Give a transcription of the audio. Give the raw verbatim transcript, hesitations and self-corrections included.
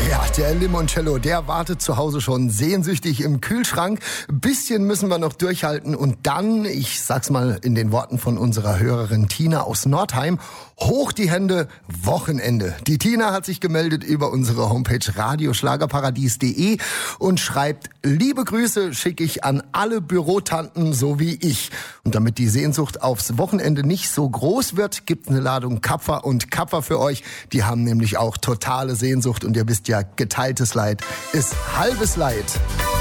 Ja, der Limoncello, der wartet zu Hause schon sehnsüchtig im Kühlschrank. Bisschen müssen wir noch durchhalten und dann, ich sag's mal in den Worten von unserer Hörerin Tina aus Nordheim, hoch die Hände, Wochenende. Die Tina hat sich gemeldet über unsere Homepage radioschlagerparadies punkt de und schreibt, liebe Grüße schicke ich an alle Bürotanten so wie ich. Und damit die Sehnsucht aufs Wochenende nicht so groß wird, gibt's eine Ladung Kapfer und Kapfer für euch. Die haben nämlich auch totale Sehnsucht und ihr wisst ja, geteiltes Leid ist halbes Leid.